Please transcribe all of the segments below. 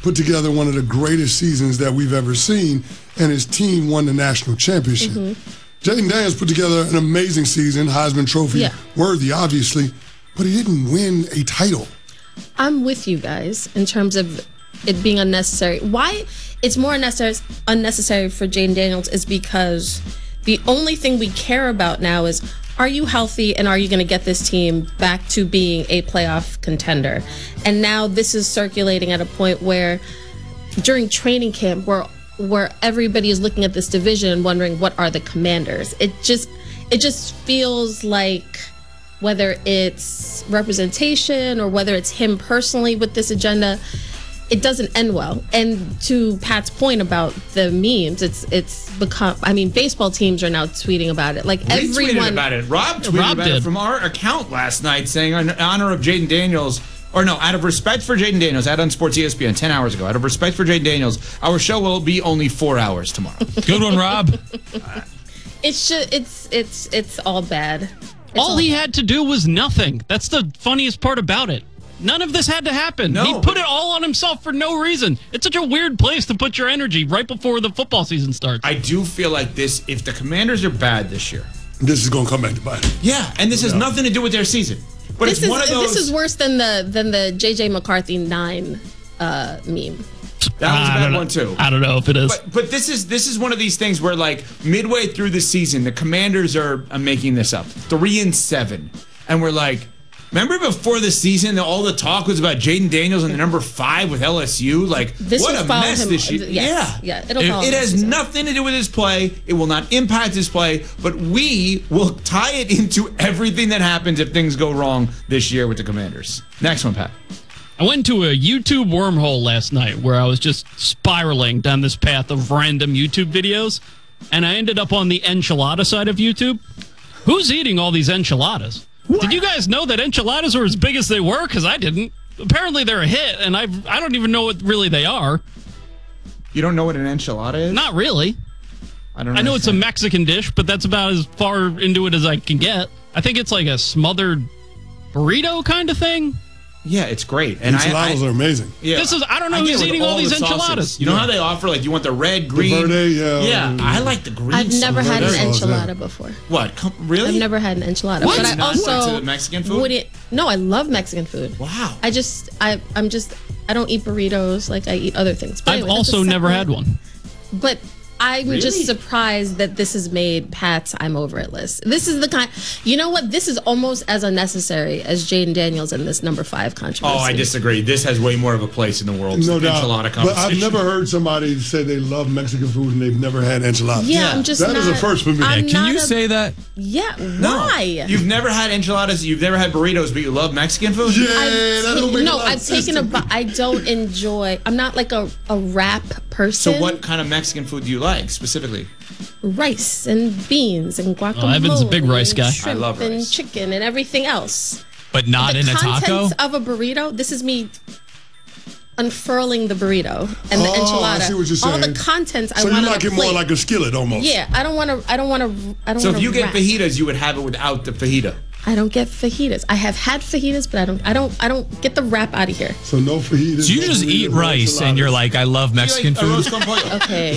put together one of the greatest seasons that we've ever seen, and his team won the national championship. Jaden Daniels put together an amazing season, Heisman Trophy worthy, obviously, but he didn't win a title. I'm with you guys in terms of it being unnecessary. Why it's more unnecessary for Jaden Daniels is because the only thing we care about now is, are you healthy and are you going to get this team back to being a playoff contender? And now this is circulating at a point where during training camp where everybody is looking at this division and wondering, what are the Commanders? It just feels like, whether it's representation or whether it's him personally with this agenda, it doesn't end well. And to Pat's point about the memes, it's become, I mean, baseball teams are now tweeting about it. Like We everyone tweeted about it. Rob tweeted about it from our account last night, saying in honor of Jaden Daniels, or no, out of respect for Jaden Daniels, out on Sports ESPN 10 hours ago, out of respect for Jaden Daniels, our show will be only 4 hours tomorrow. Good one, Rob. It's all bad. All he had to do was nothing. That's the funniest part about it. None of this had to happen. No. He put it all on himself for no reason. It's such a weird place to put your energy right before the football season starts. I do feel like this, if the Commanders are bad this year. This is going to come back to bite them. Yeah, and this has nothing to do with their season. But this it's one of those. This is worse than the JJ McCarthy 9 meme. That was a bad one too. I don't know if it is. But this is one of these things where, like, midway through the season, the Commanders are making this up, 3-7, and we're like, remember before the season, all the talk was about Jaden Daniels and the number 5 with LSU. Like, this what a mess this year. Yes. Yeah, It has nothing to do with his play. It will not impact his play, but we will tie it into everything that happens if things go wrong this year with the Commanders. Next one, Pat. I went to a YouTube wormhole last night where I was just spiraling down this path of random YouTube videos, and I ended up on the enchilada side of YouTube. Who's eating all these enchiladas? What? Did you guys know that enchiladas were as big as they were? Because I didn't. Apparently they're a hit, and I don't even know what really they are. You don't know what an enchilada is? Not really. I don't know. I know it's a Mexican dish, but that's about as far into it as I can get. I think it's like a smothered burrito kind of thing. Yeah, it's great. And enchiladas are amazing. Yeah, I don't know who's eating all these enchiladas. Sauces. You know how they offer, like, you want the red, green? The verde, yeah, I like the green. I've never had an enchilada before. What? Really? I've never had an enchilada. What? But I also into Mexican food? No, I love Mexican food. Wow. I don't eat burritos like I eat other things. But I've anyway, also never had one. But I'm just surprised that this has made Pat's I'm over it list. This is the kind, you know what? This is almost as unnecessary as Jaden Daniels in this number 5 controversy. Oh, I disagree. This has way more of a place in the world. No doubt. Enchilada conversation. But I've never heard somebody say they love Mexican food and they've never had enchiladas. Yeah, I'm just that is a first for me. Can you say that? Yeah, No. why? You've never had enchiladas, you've never had burritos, but you love Mexican food? Yeah, that don't make a lot of I've sense taken to me. I don't enjoy, I'm not like a wrap person. So what kind of Mexican food do you like, specifically? Rice and beans and guacamole. Evan's a big rice and guy. shrimp I love rice. and chicken and everything else. But not in a taco? The contents of a burrito, this is me unfurling the burrito and the enchilada. I see what you're saying. All the contents I So want you like it more like a skillet almost. Yeah, I don't want to. So if you get wrap. fajitas, you would have it without the fajita. I don't get fajitas. I have had fajitas, but I don't get the wrap out of here. So no fajitas. So you no just burritos, eat no rice and you're enchiladas. like, I love Mexican You like food. arroz con pollo.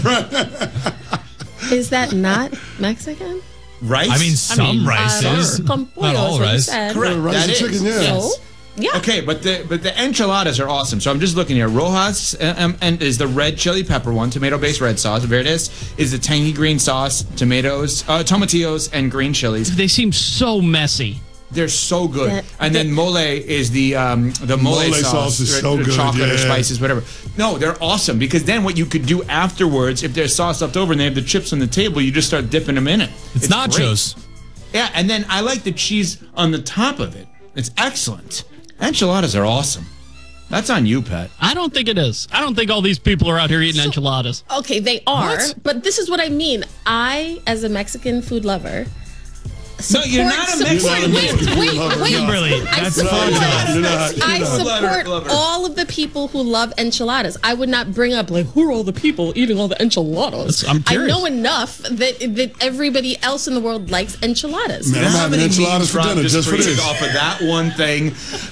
Okay. Is that not Mexican? Rice? I mean, some rices. Con pollo Not all is what you rice. said. Correct. Rice That and is. chicken, yeah. Yes. So, yeah. Okay, but the enchiladas are awesome. So I'm just looking here. Rojas and is the red chili pepper one, tomato-based red sauce. Verdes is the tangy green sauce, tomatoes, tomatillos, and green chilies. They seem so messy. They're so good. Yeah, and then mole is the mole sauce is or so good, chocolate or yeah. spices, whatever. No, they're awesome because then what you could do afterwards, if there's sauce left over and they have the chips on the table, you just start dipping them in it. It's nachos. Great. Yeah, and then I like the cheese on the top of it. It's excellent. Enchiladas are awesome. That's on you, Pat. I don't think it is. I don't think all these people are out here eating enchiladas. Okay, they are, What? but this is what I mean. I, as a Mexican food lover, No, you're not a Mexican. Wait. Kimberly, that's fraudulent. I support all of the people who love enchiladas. I would not bring up like who are all the people eating all the enchiladas. I'm curious. I know enough that everybody else in the world likes enchiladas. Man, I'm having enchiladas for dinner just for this. Off of that one thing,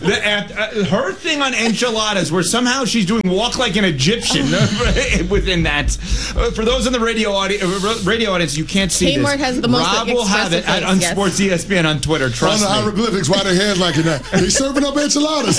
her thing on enchiladas, where somehow she's doing walk like an Egyptian within that. For those in the radio audience, you can't see Kmart this. has the most Rob will have it at expressive Unsports ESPN on Twitter. Trust On the me. hieroglyphics, why their hands like that? They serving up enchiladas.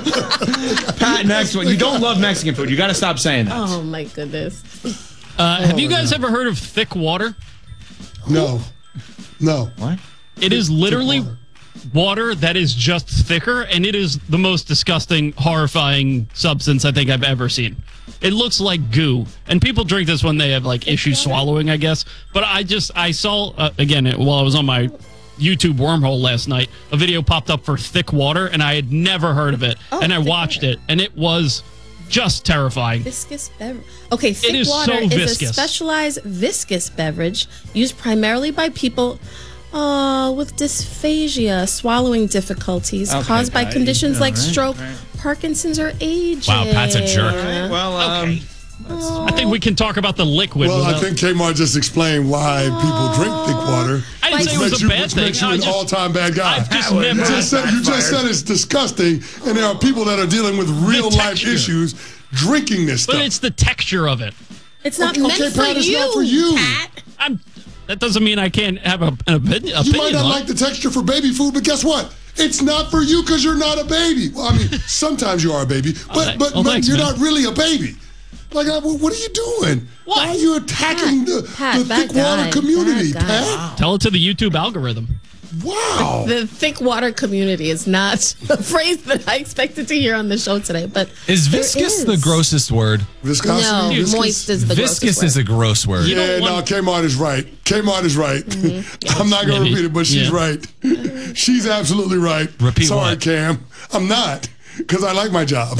Pat, next one. You don't love Mexican food. You got to stop saying that. Oh my goodness. Have you guys ever heard of thick water? No. What? It is literally water that is just thicker, and it is the most disgusting, horrifying substance I think I've ever seen. It looks like goo, and people drink this when they have like issues swallowing, I guess. But I saw again while I was on my YouTube wormhole last night, a video popped up for thick water, and I had never heard of it, and I watched it, and it was just terrifying. Viscous beverage. Okay, thick is water so is viscous. a specialized viscous beverage used primarily by people with dysphagia, swallowing difficulties caused by conditions like stroke, Parkinson's, or aging. Wow, Pat's a jerk. Well, I think we can talk about the liquid. Well, I think Kmart just explained why people drink thick water. I didn't say it was a bad Which thing. makes you an all-time bad guy. I've just never. You just said it's disgusting, and there are people that are dealing with real-life texture. issues drinking this stuff. But it's the texture of it. It's not Okay, meant Pat, for it's you, not for you. Pat. That doesn't mean I can't have an opinion. You might not like the texture for baby food, but guess what? It's not for you because you're not a baby. Well, I mean, sometimes you are a baby, but thanks, you're man. not really a baby. Like, what are you doing? Why are you attacking the thick water community, Pat? Tell it to the YouTube algorithm. Wow. The thick water community is not a phrase that I expected to hear on the show today, but Is viscous the grossest word? Viscosity? No, Viscous? moist is the Viscous grossest is a gross word. You Yeah, don't no, want- Kmart is right. Kmart is right. I'm not going to Maybe. repeat it, but she's Yeah. right. She's absolutely right. Repeat Sorry, what? Cam. I'm not, because I like my job.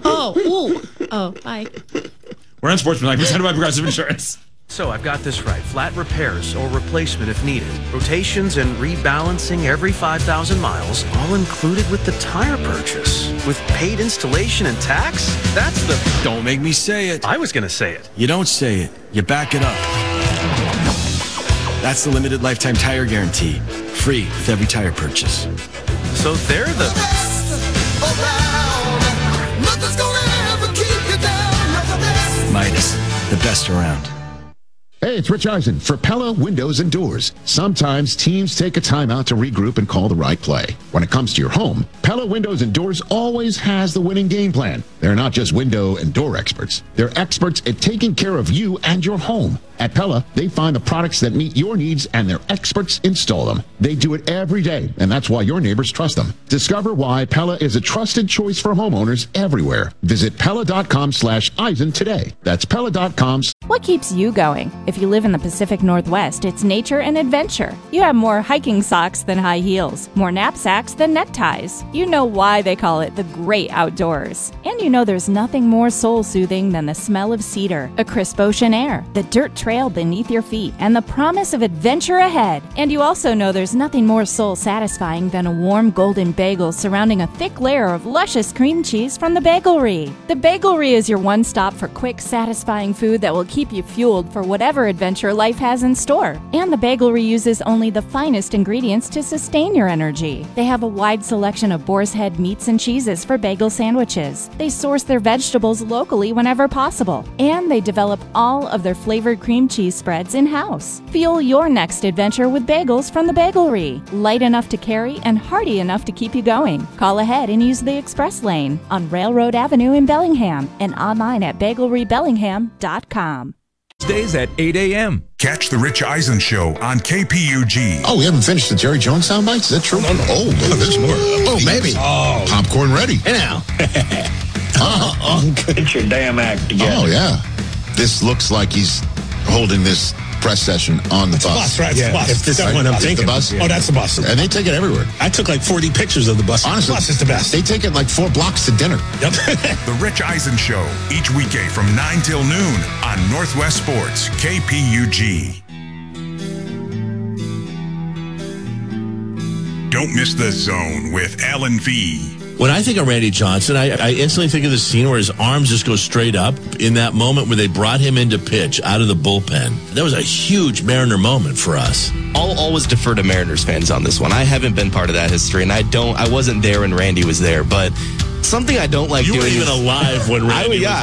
Bye. we're on Sportsmanlike, presented by Progressive Insurance. So I've got this right. Flat repairs or replacement if needed. Rotations and rebalancing every 5,000 miles, all included with the tire purchase. With paid installation and tax? That's the... Don't make me say it. I was going to say it. You don't say it. You back it up. That's the limited lifetime tire guarantee. Free with every tire purchase. So they're the... Midas, the best around. Hey, it's Rich Eisen for Pella Windows and Doors. Sometimes teams take a timeout to regroup and call the right play. When it comes to your home, Pella Windows and Doors always has the winning game plan. They're not just window and door experts. They're experts at taking care of you and your home. At Pella, they find the products that meet your needs and their experts install them. They do it every day, and that's why your neighbors trust them. Discover why Pella is a trusted choice for homeowners everywhere. Visit Pella.com/Eisen today. That's Pella.com. What keeps you going? If you live in the Pacific Northwest, it's nature and adventure. You have more hiking socks than high heels, more knapsacks than neckties. You know why they call it the great outdoors. And you know there's nothing more soul-soothing than the smell of cedar, a crisp ocean air, the dirt trail beneath your feet, and the promise of adventure ahead. And you also know there's nothing more soul-satisfying than a warm golden bagel surrounding a thick layer of luscious cream cheese from the Bagelry. The Bagelry is your one-stop for quick, satisfying food that will keep you fueled for whatever adventure life has in store. And the Bagelry uses only the finest ingredients to sustain your energy. They have a wide selection of boar's head meats and cheeses for bagel sandwiches. They source their vegetables locally whenever possible. And they develop all of their flavored cream cheese spreads in-house. Fuel your next adventure with bagels from the Bagelry. Light enough to carry and hearty enough to keep you going. Call ahead and use the express lane on Railroad Avenue in Bellingham and online at bagelrybellingham.com. Days at 8 a.m. Catch the Rich Eisen Show on KPUG. Oh, we haven't finished the Jerry Jones sound bites? Is that true? Oh, there's more. Oh, maybe. Oh. Popcorn ready. Hey, now. Get your damn act together. Oh, yeah. This looks like he's holding this press session on the bus. Right? Yeah. If this is what I'm thinking. The bus? Oh, that's the bus. And they take it everywhere. I took like 40 pictures of the bus. Honestly, the bus is the best. They take it like 4 blocks to dinner. Yep. The Rich Eisen Show, each weekday from 9 till noon on Northwest Sports, KPUG. Don't miss The Zone with Alan V. When I think of Randy Johnson, I instantly think of the scene where his arms just go straight up in that moment where they brought him into pitch out of the bullpen. That was a huge Mariner moment for us. I'll always defer to Mariners fans on this one. I haven't been part of that history, and I wasn't there when Randy was there, but something I don't like doing. You weren't even alive when Randy was